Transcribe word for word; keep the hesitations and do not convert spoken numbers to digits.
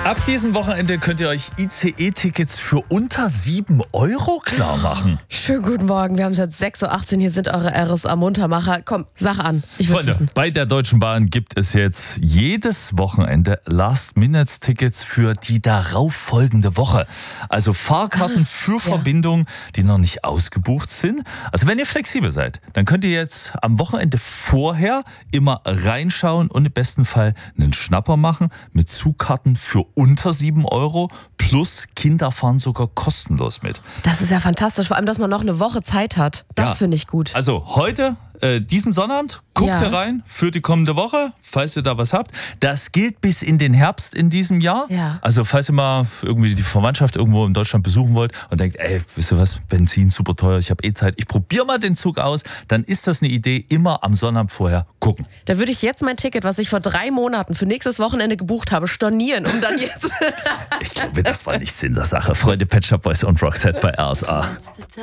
Ab diesem Wochenende könnt ihr euch I C E-Tickets für unter sieben Euro klar machen. Schönen guten Morgen, wir haben es jetzt sechs Uhr achtzehn, hier sind eure R S A-Muntermacher. Komm, sag an, ich will's Freunde, wissen. bei der Deutschen Bahn gibt es jetzt jedes Wochenende Last-Minute-Tickets für die darauffolgende Woche. Also Fahrkarten für Verbindungen, die noch nicht ausgebucht sind. Also wenn ihr flexibel seid, dann könnt ihr jetzt am Wochenende vorher immer reinschauen und im besten Fall einen Schnapper machen mit Zugkarten für unter sieben Euro, plus Kinder fahren sogar kostenlos mit. Das ist ja fantastisch, vor allem, dass man noch eine Woche Zeit hat. Das Ja. finde ich gut. Also heute, äh, diesen Sonnabend, guckt Ja. ihr rein für die kommende Woche, falls ihr da was habt. Das gilt bis in den Herbst in diesem Jahr. Ja. Also falls ihr mal irgendwie die Verwandtschaft irgendwo in Deutschland besuchen wollt und denkt, ey, wisst ihr was, Benzin super teuer, ich habe eh Zeit, ich probiere mal den Zug aus, dann ist das eine Idee, immer am Sonnabend vorher gucken. Da würde ich jetzt mein Ticket, was ich vor drei Monaten für nächstes Wochenende gebucht habe, stornieren, um dann jetzt... Ich glaube, das war nicht Sinn der Sache. Freunde, Pet Shop Boys und Roxette bei R S A.